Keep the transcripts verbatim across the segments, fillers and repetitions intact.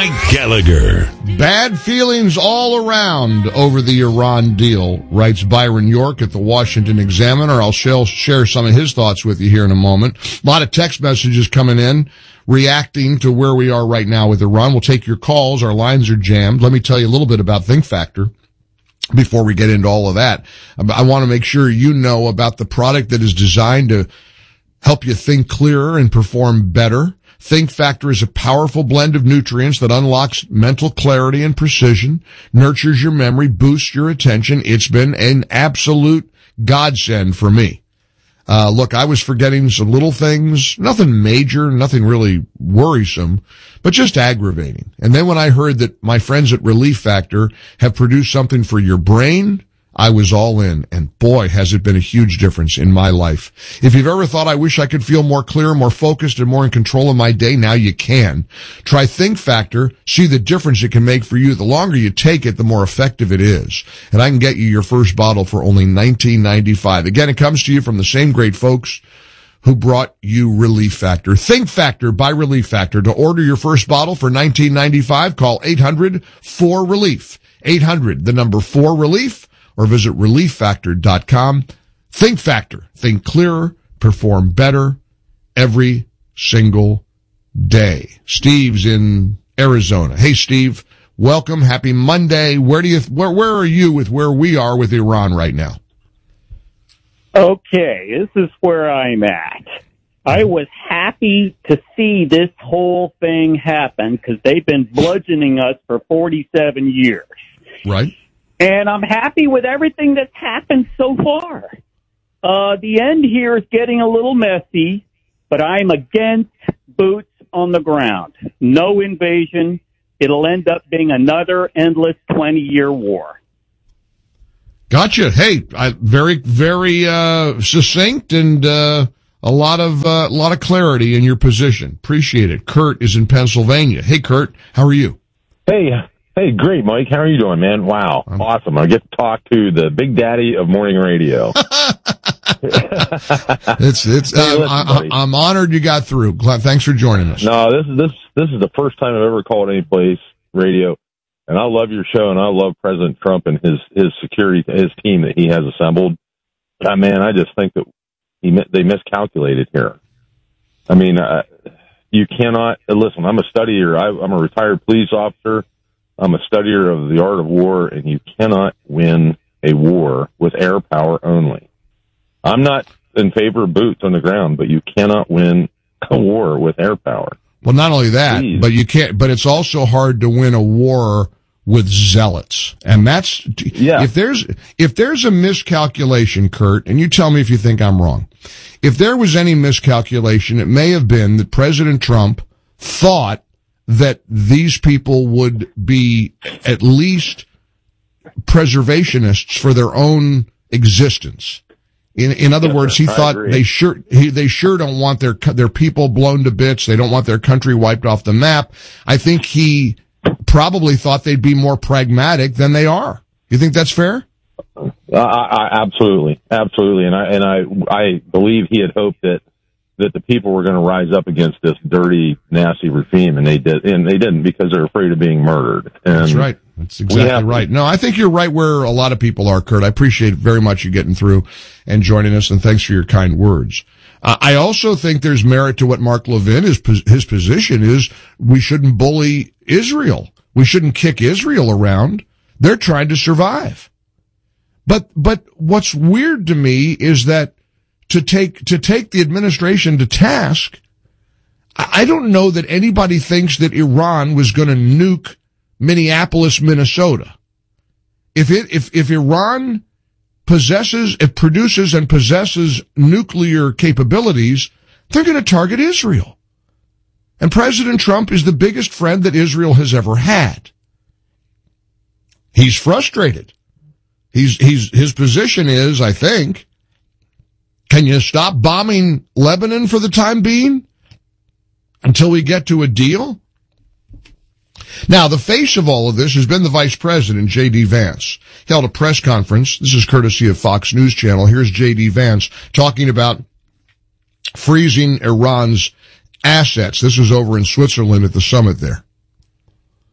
Mike Gallagher. Bad feelings all around over the Iran deal, writes Byron York at the Washington Examiner. I'll share some of his thoughts with you here in a moment. A lot of text messages coming in reacting to where we are right now with Iran. We'll take your calls. Our lines are jammed. Let me tell you a little bit about Think Factor before we get into all of that. I want to make sure you know about the product that is designed to help you think clearer and perform better. Think Factor is a powerful blend of nutrients that unlocks mental clarity and precision, nurtures your memory, boosts your attention. It's been an absolute godsend for me. Uh, look, I was forgetting some little things, nothing major, nothing really worrisome, but just aggravating. And then when I heard that my friends at Relief Factor have produced something for your brain, I was all in, and boy, has it been a huge difference in my life. If you've ever thought I wish I could feel more clear, more focused, and more in control of my day, now you can. Try Think Factor, see the difference it can make for you. The longer you take it, the more effective it is. And I can get you your first bottle for only nineteen ninety-five. Again, it comes to you from the same great folks who brought you Relief Factor. Think Factor by Relief Factor. To order your first bottle for nineteen ninety-five, call eight hundred four relief. eight hundred, the number four relief. Or visit relief factor dot com. Think Factor. Think clearer, perform better every single day. Steve's in Arizona. Hey, Steve. Welcome. Happy Monday. Where do you, where, where are you with where we are with Iran right now? Okay. This is where I'm at. I was happy to see this whole thing happen because they've been bludgeoning us for forty-seven years. Right. And I'm happy with everything that's happened so far. Uh, the end here is getting a little messy, but I'm against boots on the ground. No invasion. It'll end up being another endless twenty-year war. Gotcha. Hey, I, very, very uh, succinct and uh, a lot of uh, a lot of clarity in your position. Appreciate it. Kurt is in Pennsylvania. Hey, Kurt, how are you? Hey. Hey, great, Mike. How are you doing, man? Wow. Awesome. I get to talk to the big daddy of morning radio. it's, it's, hey, uh, listen, I, I'm honored you got through. Thanks for joining us. No, this is, this, this is the first time I've ever called any place radio. And I love your show and I love President Trump and his, his security, his team that he has assembled. Uh, man, I just think that he, they miscalculated here. I mean, uh, you cannot, listen, I'm a studier. I, I'm a retired police officer. I'm a studier of the art of war, and you cannot win a war with air power only. I'm not in favor of boots on the ground, but you cannot win a war with air power. Well, not only that, Please. but you can't, but it's also hard to win a war with zealots. And that's, yeah. if there's, if there's a miscalculation, Kurt, and you tell me if you think I'm wrong, if there was any miscalculation, it may have been that President Trump thought that these people would be at least preservationists for their own existence. In in other yes, words, he I thought agree. they sure he, they sure don't want their their people blown to bits. They don't want their country wiped off the map. I think he probably thought they'd be more pragmatic than they are. You think that's fair? Uh, I, I, absolutely, absolutely, and I and I I believe he had hoped that. that the people were going to rise up against this dirty, nasty regime, and they did, and they didn't because they're afraid of being murdered. And that's right. That's exactly right. No, I think you're right where a lot of people are, Kurt. I appreciate very much you getting through and joining us, and thanks for your kind words. Uh, I also think there's merit to what Mark Levin is. His position is we shouldn't bully Israel. We shouldn't kick Israel around. They're trying to survive. But but what's weird to me is that to take to take the administration to task, I don't know that anybody thinks that Iran was going to nuke Minneapolis, Minnesota. If it if if Iran possesses, it produces and possesses nuclear capabilities, they're going to target Israel. And President Trump is the biggest friend that Israel has ever had. He's frustrated. He's he's his position is, I think, can you stop bombing Lebanon for the time being until we get to a deal? Now, the face of all of this has been the Vice President, J D. Vance. He held a press conference. This is courtesy of Fox News Channel. Here's J D. Vance talking about freezing Iran's assets. This was over in Switzerland at the summit there.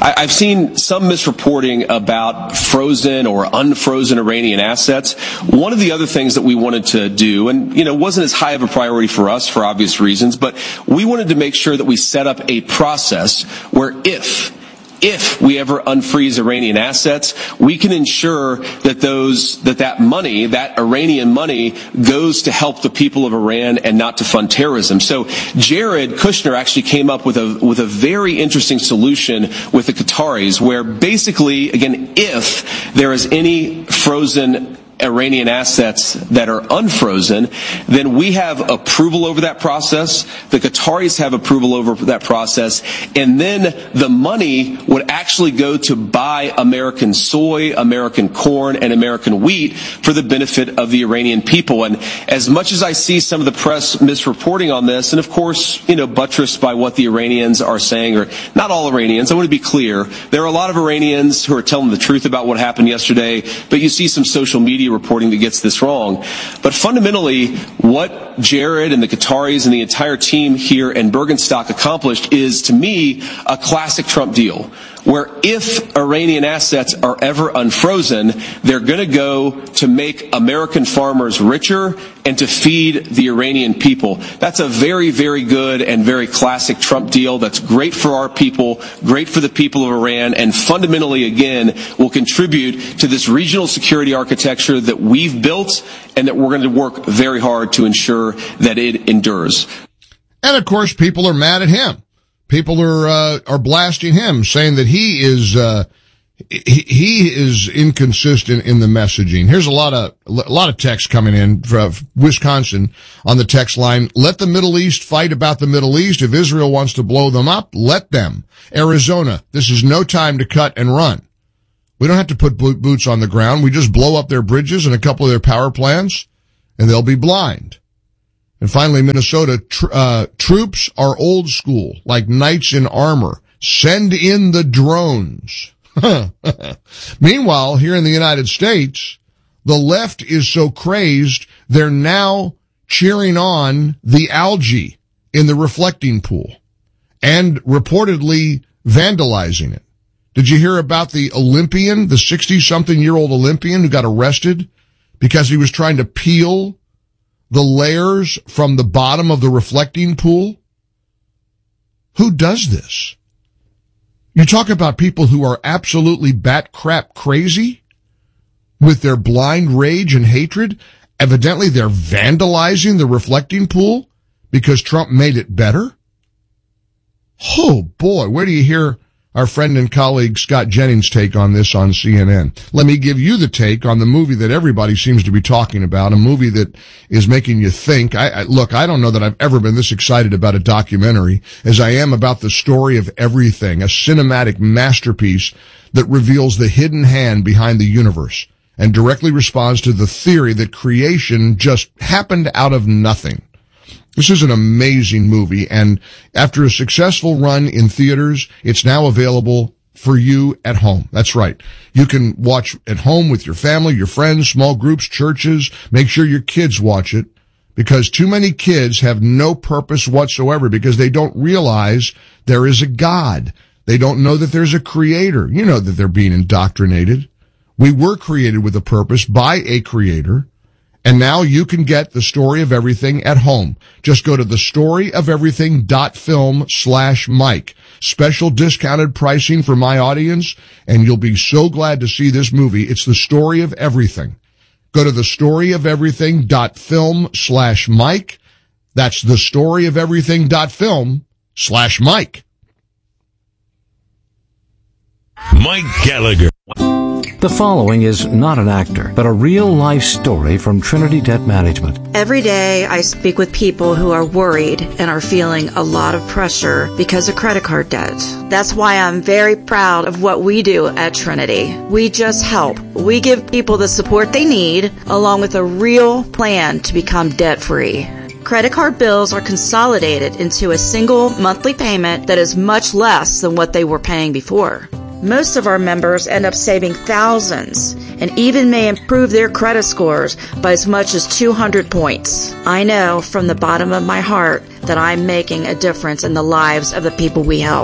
I, I've seen some misreporting about frozen or unfrozen Iranian assets. One of the other things that we wanted to do, and, you know, wasn't as high of a priority for us for obvious reasons, but we wanted to make sure that we set up a process where if If we ever unfreeze Iranian assets, we can ensure that those, that that money, that Iranian money, goes to help the people of Iran and not to fund terrorism. So Jared Kushner actually came up with a, with a very interesting solution with the Qataris, where basically, again, if there is any frozen Iranian assets that are unfrozen, then we have approval over that process. The Qataris have approval over that process. And then the money would actually go to buy American soy, American corn, and American wheat for the benefit of the Iranian people. And as much as I see some of the press misreporting on this, and of course, you know, buttressed by what the Iranians are saying, or not all Iranians, I want to be clear, there are a lot of Iranians who are telling the truth about what happened yesterday, but you see some social media reporting that gets this wrong. But fundamentally, what Jared and the Qataris and the entire team here in Bergenstock accomplished is, to me, a classic Trump deal, where if Iranian assets are ever unfrozen, they're going to go to make American farmers richer and to feed the Iranian people. That's a very, very good and very classic Trump deal that's great for our people, great for the people of Iran, and fundamentally, again, will contribute to this regional security architecture that we've built and that we're going to work very hard to ensure that it endures. And, of course, people are mad at him. People are uh, are blasting him, saying that he is uh, he, he is inconsistent in the messaging. Here's a lot of a lot of text coming in from Wisconsin on the text line. Let the Middle East fight about the Middle East. If Israel wants to blow them up, let them. Arizona, this is no time to cut and run. We don't have to put boots on the ground. We just blow up their bridges and a couple of their power plants, and they'll be blind. And finally, Minnesota, tr- uh, troops are old school, like knights in armor. Send in the drones. Meanwhile, here in the United States, the left is so crazed, they're now cheering on the algae in the reflecting pool and reportedly vandalizing it. Did you hear about the Olympian, the sixty-something-year-old Olympian who got arrested because he was trying to peel the layers from the bottom of the reflecting pool? Who does this? You talk about people who are absolutely bat crap crazy with their blind rage and hatred. Evidently, they're vandalizing the reflecting pool because Trump made it better. Oh boy, where do you hear our friend and colleague Scott Jennings' take on this on C N N? Let me give you the take on the movie that everybody seems to be talking about, a movie that is making you think. I, I look, I don't know that I've ever been this excited about a documentary as I am about the story of everything, a cinematic masterpiece that reveals the hidden hand behind the universe and directly responds to the theory that creation just happened out of nothing. This is an amazing movie, and after a successful run in theaters, it's now available for you at home. That's right. You can watch at home with your family, your friends, small groups, churches. Make sure your kids watch it, because too many kids have no purpose whatsoever because they don't realize there is a God. They don't know that there's a creator. You know that they're being indoctrinated. We were created with a purpose by a creator. And now you can get The Story of Everything at home. Just go to thestoryofeverything.film slash Mike. Special discounted pricing for my audience, and you'll be so glad to see this movie. It's The Story of Everything. Go to thestoryofeverything.film slash Mike. That's thestoryofeverything.film slash Mike. Mike Gallagher. The following is not an actor, but a real-life story from Trinity Debt Management. Every day I speak with people who are worried and are feeling a lot of pressure because of credit card debt. That's why I'm very proud of what we do at Trinity. We just help. We give people the support they need, along with a real plan to become debt-free. Credit card bills are consolidated into a single monthly payment that is much less than what they were paying before. Most of our members end up saving thousands and even may improve their credit scores by as much as two hundred points. I know from the bottom of my heart that I'm making a difference in the lives of the people we help.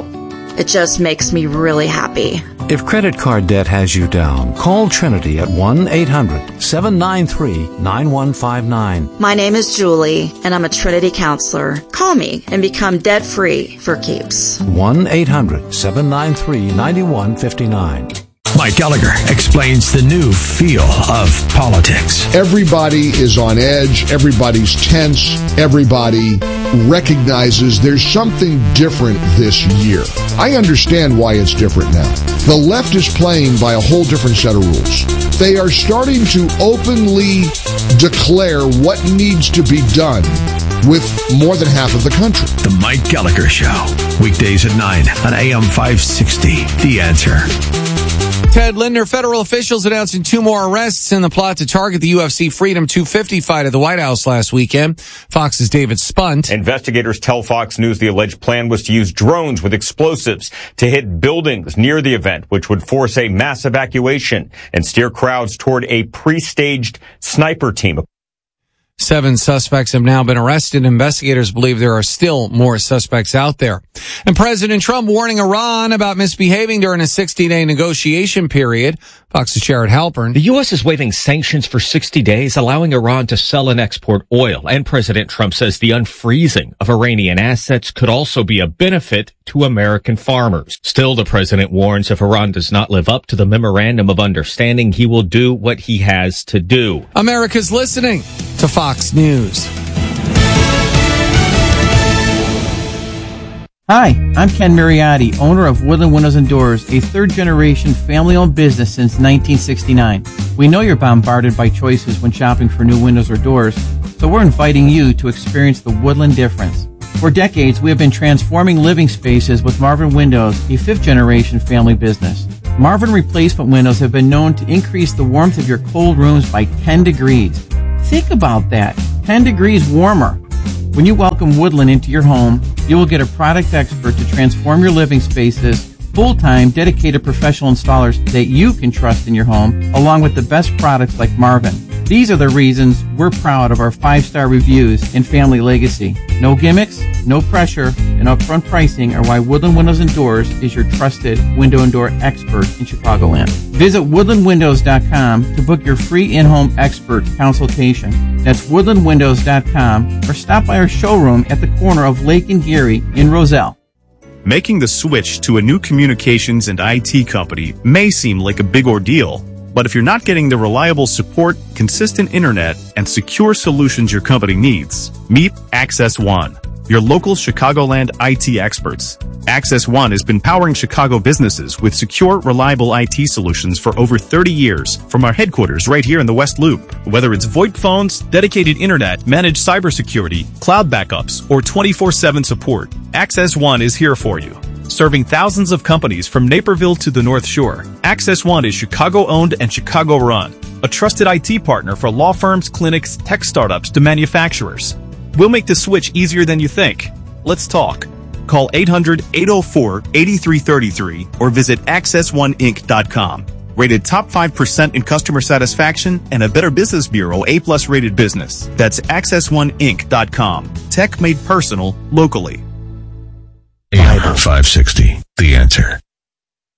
It just makes me really happy. If credit card debt has you down, call Trinity at one eight hundred seven nine three nine one five nine. My name is Julie, and I'm a Trinity counselor. Call me and become debt-free for keeps. one eight hundred seven nine three nine one five nine. Mike Gallagher explains the new feel of politics. Everybody is on edge. Everybody's tense. Everybody recognizes there's something different this year. I understand why it's different now. The left is playing by a whole different set of rules. They are starting to openly declare what needs to be done with more than half of the country. The Mike Gallagher Show. Weekdays at nine on A M five sixty. The Answer. Ted Linder, federal officials announcing two more arrests in the plot to target the U F C Freedom two fifty fight at the White House last weekend. Fox's David Spunt. Investigators tell Fox News the alleged plan was to use drones with explosives to hit buildings near the event, which would force a mass evacuation and steer crowds toward a pre-staged sniper team. Seven suspects have now been arrested. Investigators believe there are still more suspects out there. And President Trump warning Iran about misbehaving during a sixty-day negotiation period. Fox's Jared Halpern. The U S is waiving sanctions for sixty days, allowing Iran to sell and export oil. And President Trump says the unfreezing of Iranian assets could also be a benefit to American farmers. Still, the president warns if Iran does not live up to the memorandum of understanding, he will do what he has to do. America's listening to Fox News. Hi, I'm Ken Mariotti, owner of Woodland Windows and Doors, a third-generation family-owned business since nineteen sixty-nine. We know you're bombarded by choices when shopping for new windows or doors, so we're inviting you to experience the Woodland difference. For decades, we have been transforming living spaces with Marvin Windows, a fifth-generation family business. Marvin replacement windows have been known to increase the warmth of your cold rooms by ten degrees. Think about that, ten degrees warmer. When you welcome Woodland into your home, you will get a product expert to transform your living spaces, full-time, dedicated professional installers that you can trust in your home, along with the best products like Marvin. These are the reasons we're proud of our five-star reviews and family legacy. No gimmicks, no pressure, and upfront pricing are why Woodland Windows and Doors is your trusted window and door expert in Chicagoland. Visit woodland windows dot com to book your free in-home expert consultation. That's woodland windows dot com, or stop by our showroom at the corner of Lake and Geary in Roselle. Making the switch to a new communications and I T company may seem like a big ordeal, but if you're not getting the reliable support, consistent internet, and secure solutions your company needs, meet Access One, your local Chicagoland I T experts. Access One has been powering Chicago businesses with secure, reliable I T solutions for over thirty years from our headquarters right here in the West Loop. Whether it's VoIP phones, dedicated internet, managed cybersecurity, cloud backups, or twenty-four seven support, Access One is here for you. Serving thousands of companies from Naperville to the North Shore, Access One is Chicago-owned and Chicago-run, a trusted I T partner for law firms, clinics, tech startups to manufacturers. We'll make the switch easier than you think. Let's talk. Call eight hundred, eight oh four, eight three three three or visit access one inc dot com. Rated top five percent in customer satisfaction and a Better Business Bureau A plus rated business. That's access one inc dot com. Tech made personal locally. A M five sixty, The Answer.